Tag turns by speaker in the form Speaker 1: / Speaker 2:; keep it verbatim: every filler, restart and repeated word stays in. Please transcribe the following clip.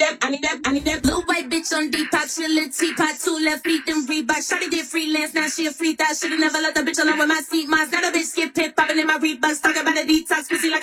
Speaker 1: that, I need that, I need that. Blue white bitch on Depop, she a little teapot, two left feet, then Reebok. Shawty did freelance, now she a free thought. Shoulda never let the bitch alone with my seat. Mine's got a bitch skip pip, popping in my Reeboks, talking about a detox, pussy like